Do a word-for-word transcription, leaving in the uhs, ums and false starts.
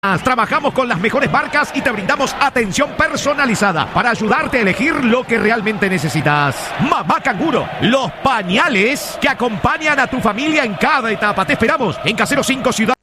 Trabajamos con las mejores marcas y te brindamos atención personalizada para ayudarte a elegir lo que realmente necesitas. Mamá Canguro, los pañales que acompañan a tu familia en cada etapa. Te esperamos en Casero cinco Ciudad.